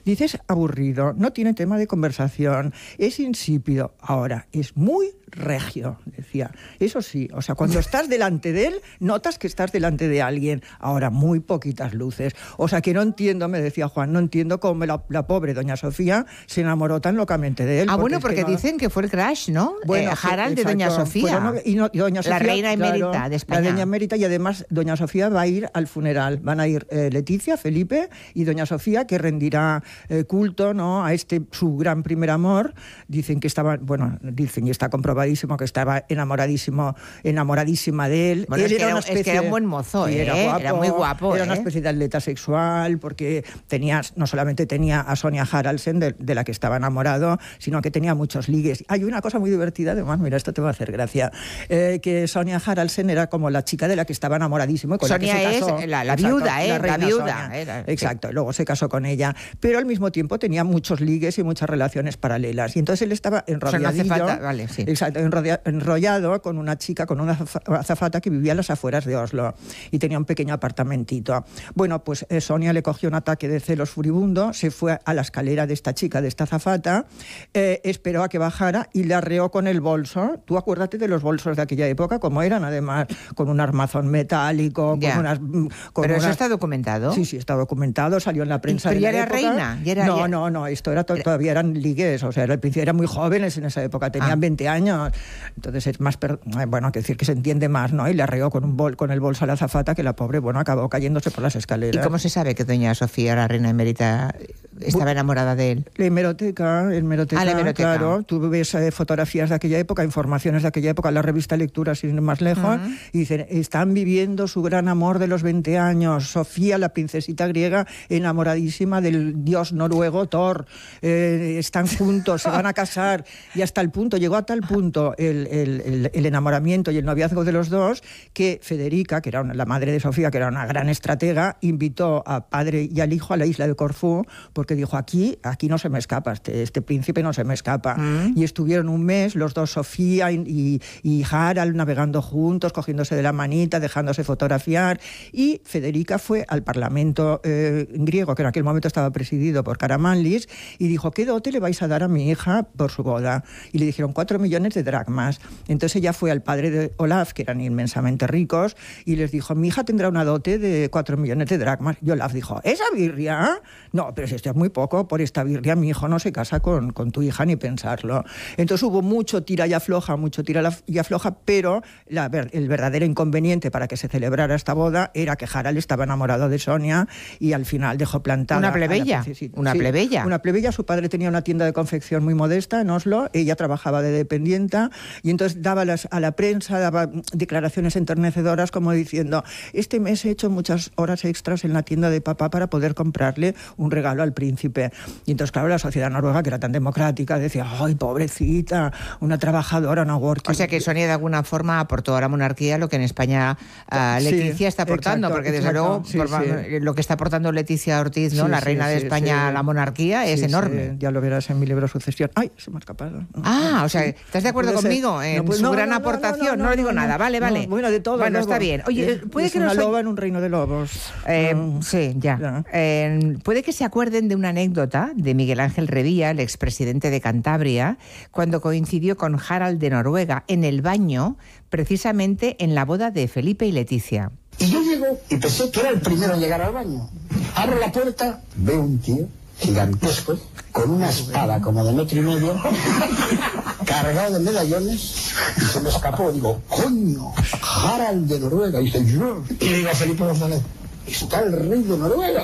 Dice, es aburrido, no tiene tema de conversación, es insípido. Ahora, es muy regio, decía. Eso sí, o sea, cuando estás delante de él, notas que estás delante de alguien. Ahora, muy poquitas luces. O sea, que no entiendo, me decía Juan, no entiendo cómo la pobre doña Sofía se enamoró tan locamente de él. Porque dicen que fue el crash, ¿no? Bueno, Harald de doña Sofía. Y doña Sofía, la reina emérita de España. La reina emérita, y además doña Sofía va a ir al funeral. Van a ir Leticia, Felipe y doña Sofía, que rendirá culto, ¿no?, a su gran primer amor. Dicen que estaba, dicen, y está comprobadísimo, que estaba enamoradísima de él. Bueno, él es que era un buen mozo, era guapo, era muy guapo. Era una especie de atleta sexual, porque no solamente tenía a Sonia Haraldsen, de la que estaba enamorado, sino que tenía muchos ligues. Hay una cosa muy divertida, además, mira, esto te va a hacer gracia, que Sonia Haraldsen era como la chica de la que estaba enamoradísimo. Y con Sonia la que se casó. es la viuda, la viuda. Exacto, luego se casó con ella. Pero al mismo tiempo tenía muchos ligues y muchas relaciones paralelas. Y entonces él estaba enrollado con una chica, con una azafata que vivía a las afueras de Oslo y tenía un pequeño apartamentito. Bueno, pues Sonia le cogió un ataque de celos furibundo, se fue a la escalera de esta chica, de esta azafata, esperó a que bajara y le arreó con el bolso. Tú acuérdate de los bolsos de aquella época, como eran, además, con un armazón metálico, ¿Pero eso está documentado? Sí, está documentado, salió en la prensa. ¿Pero de ya la era época. reina? No, esto era todavía eran ligues, o sea, eran muy jóvenes en esa época, tenían 20 años, entonces es más, que decir que se entiende más, ¿no? Y le arreó con el bolso a la azafata, que la pobre, acabó cayéndose por las escaleras. ¿Y cómo se sabe que doña Sofía, la reina emérita, estaba enamorada de él? La hemeroteca, claro. Tú ves fotografías de aquella época, informaciones de aquella época, la revista Lectura, sin ir más lejos, y dicen, están viviendo su gran amor de los 20 años. Sofía, la princesita griega, enamoradísima del dios noruego Thor. Están juntos, se van a casar, y llegó a tal punto el enamoramiento y el noviazgo de los dos, que Federica, que era la madre de Sofía, que era una gran estratega, invitó al padre y al hijo a la isla de Corfú, porque dijo, aquí no se me escapa, este príncipe no se me escapa. Y estuvieron un mes, los dos, Sofía y Harald, navegando juntos, cogiéndose de la manita, dejándose fotografiar, y Federica fue al Parlamento griego, que en aquel momento estaba presidido por Karamanlis, y dijo, ¿qué dote le vais a dar a mi hija por su boda? Y le dijeron 4 millones de dracmas. Entonces ella fue al padre de Olaf, que eran inmensamente ricos, y les dijo, mi hija tendrá una dote de 4 millones de dracmas. Y Olaf dijo, ¿esa birria? No, pero si esto es muy poco, por esta birria mi hijo no se casa con tu hija ni pensarlo. Entonces hubo mucho tira y afloja, pero el verdadero inconveniente para que se celebrara esta boda era que Harald estaba enamorado de Sonia y al final dejó plantada. Una plebeya. Una plebeya. Su padre tenía una tienda de confección muy modesta en Oslo, ella trabajaba de dependienta y entonces daba a la prensa, daba declaraciones enternecedoras como diciendo, este mes he hecho muchas horas extras en la tienda de papá para poder comprarle un regalo al príncipe. Y entonces, claro, la sociedad noruega, que era tan democrática, decía, ¡ay, pobrecita! Una trabajadora, una working. O sea que Sonia de alguna forma aportó a la monarquía lo que en España Leticia está aportando, porque desde luego lo que está aportando Leticia Ortiz, ¿no? La reina de España a la monarquía es enorme. Ya lo verás en mi libro Sucesión. ¡Ay, se me ha escapado! O sea, ¿estás de acuerdo conmigo en su gran aportación? No le digo nada, vale. Bueno, de todo. Bueno, está bien. Oye, puede que una loba en un reino de lobos. Sí, ya. Puede que se acuerden de una anécdota de Miguel Ángel Revilla, el expresidente de Cantabria, cuando coincidió con Harald de Noruega en el baño, precisamente en la boda de Felipe y Leticia. Y yo llego y pensé que era el primero en llegar al baño. Abro la puerta, veo un tío gigantesco, con una espada como de 1,5 metros, cargado de medallones, y se me escapó. Digo, ¡coño! Harald de Noruega. Y dice, yo. Y le digo a Felipe González, está el rey de Noruega.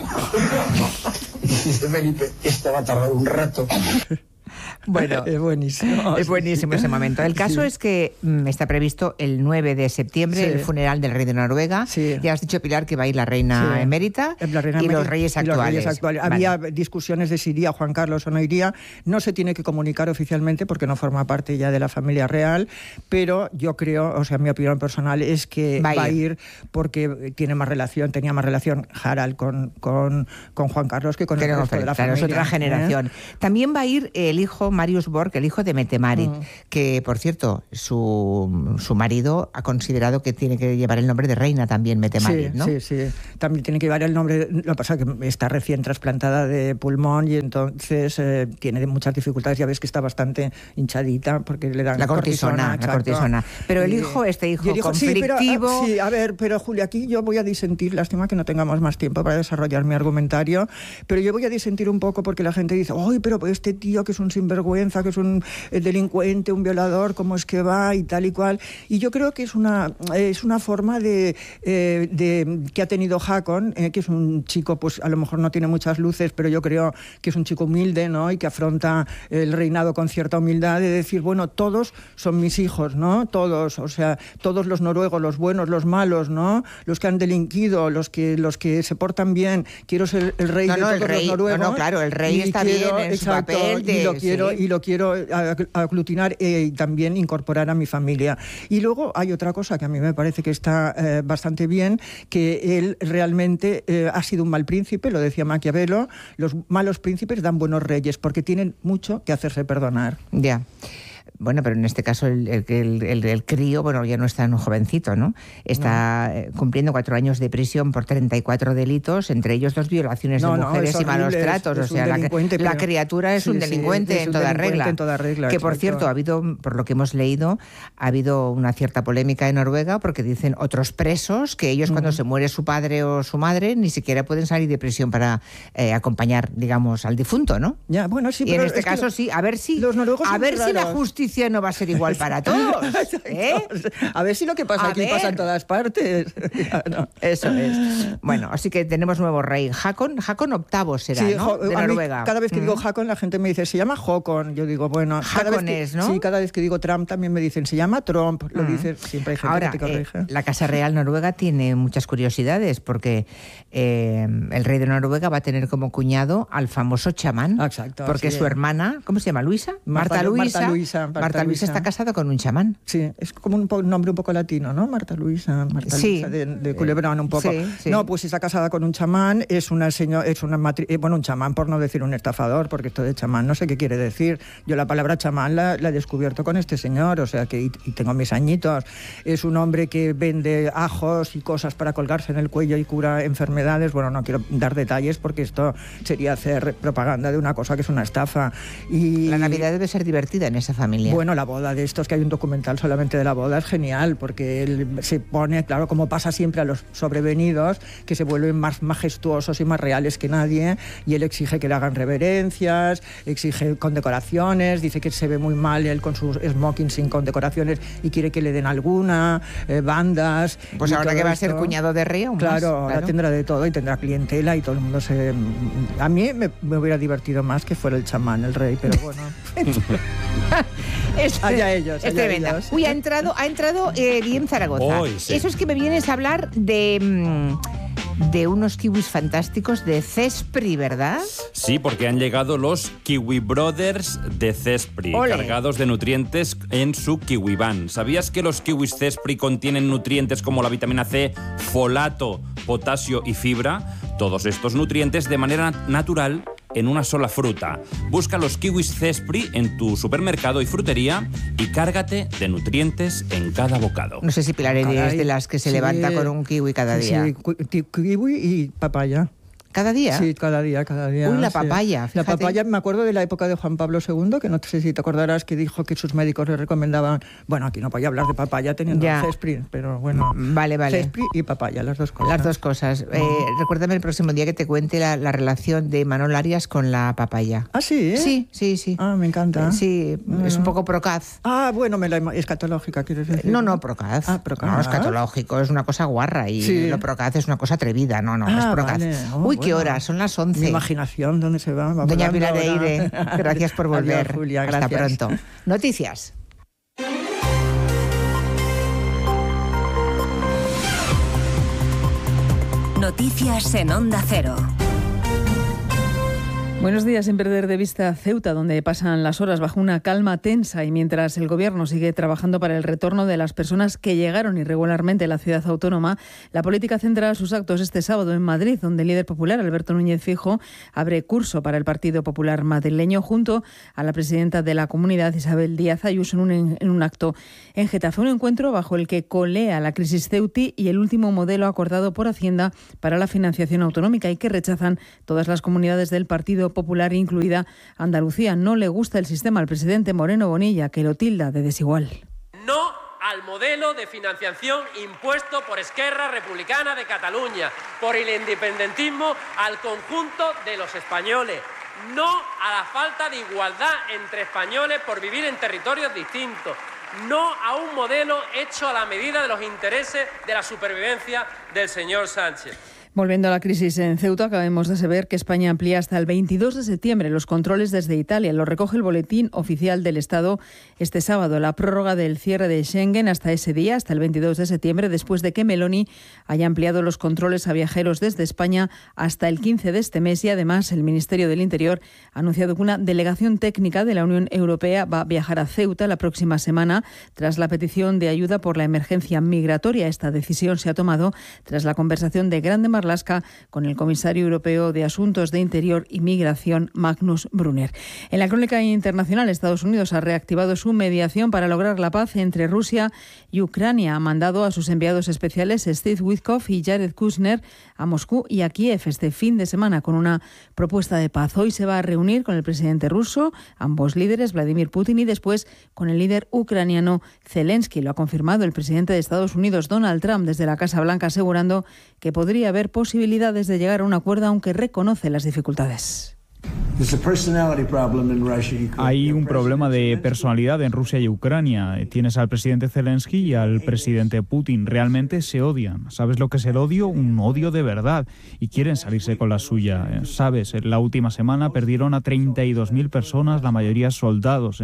Y dice Felipe, esto va a tardar un rato. Bueno, es buenísimo. Es buenísimo ese momento. El caso es que está previsto el 9 de septiembre el funeral del rey de Noruega. Ya has dicho, Pilar, que va a ir la reina emérita y los reyes actuales. Había discusiones de si iría Juan Carlos o no iría. No se tiene que comunicar oficialmente porque no forma parte ya de la familia real, pero yo creo, o sea, mi opinión personal es que va a ir porque tenía más relación Harald con Juan Carlos que con el resto de la familia. Es otra generación. También va a ir el hijo Marius Borg, el hijo de Mette-Marit, que, por cierto, su marido ha considerado que tiene que llevar el nombre de reina también, Mette-Marit, ¿no? Sí. También tiene que llevar el nombre. Lo que pasa es que está recién trasplantada de pulmón y entonces tiene muchas dificultades. Ya ves que está bastante hinchadita porque le dan la cortisona. Pero el hijo conflictivo... Sí, pero Julia, aquí yo voy a disentir. Lástima que no tengamos más tiempo para desarrollar mi argumentario, pero yo voy a disentir un poco porque la gente dice, ¡ay, pero este tío que es un sinvergüenza, que es un delincuente, un violador, cómo es que va y tal y cual! Y yo creo que es una forma de que ha tenido Haakon, que es un chico, pues a lo mejor no tiene muchas luces, pero yo creo que es un chico humilde, ¿no? Y que afronta el reinado con cierta humildad de decir, bueno, todos son mis hijos, ¿no? Todos, o sea, todos los noruegos, los buenos, los malos, ¿no? Los que han delinquido, los que se portan bien. Quiero ser el rey de todos los noruegos. No, claro, el rey está bien en su papel. Y lo quiero aglutinar y también incorporar a mi familia. Y luego hay otra cosa que a mí me parece que está bastante bien, que él realmente ha sido un mal príncipe, lo decía Maquiavelo, los malos príncipes dan buenos reyes porque tienen mucho que hacerse perdonar. Ya. Bueno, pero en este caso el crío, bueno, ya no es tan jovencito, ¿no? Está cumpliendo 4 años de prisión por 34 delitos, entre ellos 2 violaciones de mujeres y malos tratos. O sea, la criatura es un delincuente en toda regla. Que, por cierto, ha habido, por lo que hemos leído, ha habido una cierta polémica en Noruega porque dicen otros presos que ellos cuando se muere su padre o su madre ni siquiera pueden salir de prisión para acompañar, digamos, al difunto, ¿no? Ya, bueno, sí, y en este caso sí, a ver si la justicia no va a ser igual para todos. A ver si lo que pasa aquí pasa en todas partes. No. Eso es. Bueno, así que tenemos nuevo rey. Haakon VIII será, ¿no? De Noruega. Cada vez que digo Haakon, la gente me dice, se llama Håkon. Yo digo, bueno... Haakon es, ¿no? Sí, cada vez que digo Trump también me dicen, se llama Trump. Lo dices, siempre hay gente que te corrige. La Casa Real Noruega tiene muchas curiosidades porque el rey de Noruega va a tener como cuñado al famoso chamán. Exacto. Porque su hermana, ¿cómo se llama? ¿Luisa? Marta Luisa está casada con un chamán. Sí, es como un nombre un poco latino, ¿no? Marta Luisa de Culebrón un poco. Sí. No, pues está casada con un chamán, un chamán por no decir un estafador, porque esto de chamán no sé qué quiere decir. Yo la palabra chamán la he descubierto con este señor, o sea que y tengo mis añitos. Es un hombre que vende ajos y cosas para colgarse en el cuello y cura enfermedades. Bueno, no quiero dar detalles porque esto sería hacer propaganda de una cosa que es una estafa. Y la Navidad debe ser divertida en esa familia. Bueno, la boda de estos, que hay un documental solamente de la boda, es genial, porque él se pone, claro, como pasa siempre a los sobrevenidos, que se vuelven más majestuosos y más reales que nadie, y él exige que le hagan reverencias, exige condecoraciones, dice que se ve muy mal él con sus smoking sin condecoraciones y quiere que le den alguna, bandas... Pues ahora que va a ser cuñado de rey, claro, ahora tendrá de todo y tendrá clientela y todo el mundo se... A mí me hubiera divertido más que fuera el chamán, el rey, pero bueno... Allá ellos. Es tremenda. Ellos. Uy, ha entrado bien Zaragoza. Sí. Eso es que me vienes a hablar de unos kiwis fantásticos de Cespri, ¿verdad? Sí, porque han llegado los Kiwi Brothers de Cespri, cargados de nutrientes en su Kiwi Van. ¿Sabías que los kiwis Cespri contienen nutrientes como la vitamina C, folato, potasio y fibra? Todos estos nutrientes de manera natural en una sola fruta. Busca los kiwis Cespri en tu supermercado y frutería y cárgate de nutrientes en cada bocado. No sé si Pilar es de las que se levanta con un kiwi cada día. Sí, kiwi y papaya. ¿Cada día? Sí, cada día. Uy, la papaya, fíjate. La papaya, me acuerdo de la época de Juan Pablo II, que no sé si te acordarás que dijo que sus médicos le recomendaban... Bueno, aquí no voy a hablar de papaya teniendo Cespri, pero bueno... Vale. Cespri y papaya, las dos cosas. Las dos cosas. Recuérdame el próximo día que te cuente la relación de Manol Arias con la papaya. ¿Ah, sí? Sí. Ah, me encanta. Sí, es un poco procaz. Ah, bueno, escatológica, ¿quieres decir? No, procaz. Ah, procaz. No, escatológico, es una cosa guarra y lo procaz es una cosa atrevida. No, es procaz. Vale. Uy, ¿qué hora? Son las 11. Mi imaginación, ¿dónde se va? Doña Pilar Eire, gracias por volver. Adiós, Julia, Hasta gracias. pronto. Noticias. Noticias en Onda Cero. Buenos días. Sin perder de vista Ceuta, donde pasan las horas bajo una calma tensa y mientras el Gobierno sigue trabajando para el retorno de las personas que llegaron irregularmente a la ciudad autónoma, la política centra sus actos este sábado en Madrid, donde el líder popular, Alberto Núñez Feijóo, abre curso para el Partido Popular madrileño junto a la presidenta de la comunidad, Isabel Díaz Ayuso, en un acto en Getafe. Un encuentro bajo el que colea la crisis ceutí y el último modelo acordado por Hacienda para la financiación autonómica y que rechazan todas las comunidades del Partido Popular, incluida Andalucía. No le gusta el sistema al presidente Moreno Bonilla, que lo tilda de desigual. No al modelo de financiación impuesto por Esquerra Republicana de Cataluña, por el independentismo al conjunto de los españoles. No a la falta de igualdad entre españoles por vivir en territorios distintos. No a un modelo hecho a la medida de los intereses de la supervivencia del señor Sánchez. Volviendo a la crisis en Ceuta, acabamos de saber que España amplía hasta el 22 de septiembre los controles desde Italia. Lo recoge el Boletín Oficial del Estado este sábado. La prórroga del cierre de Schengen hasta ese día, hasta el 22 de septiembre, después de que Meloni haya ampliado los controles a viajeros desde España hasta el 15 de este mes. Y además, el Ministerio del Interior ha anunciado que una delegación técnica de la Unión Europea va a viajar a Ceuta la próxima semana tras la petición de ayuda por la emergencia migratoria. Esta decisión se ha tomado tras la conversación de Grande Marlaska con el comisario europeo de Asuntos de Interior y Migración, Magnus Brunner. En la crónica internacional, Estados Unidos ha reactivado su mediación para lograr la paz entre Rusia y Ucrania. Ha mandado a sus enviados especiales Steve Witkoff y Jared Kushner a Moscú y a Kiev este fin de semana con una propuesta de paz. Hoy se va a reunir con el presidente ruso, ambos líderes, Vladimir Putin, y después con el líder ucraniano Zelensky. Lo ha confirmado el presidente de Estados Unidos, Donald Trump, desde la Casa Blanca, asegurando que podría haber posibilidades de llegar a un acuerdo, aunque reconoce las dificultades. Hay un problema de personalidad en Rusia y Ucrania. Tienes al presidente Zelensky y al presidente Putin. Realmente se odian. ¿Sabes lo que es el odio? Un odio de verdad. Y quieren salirse con la suya. ¿Sabes? En la última semana perdieron a 32.000 personas, la mayoría soldados.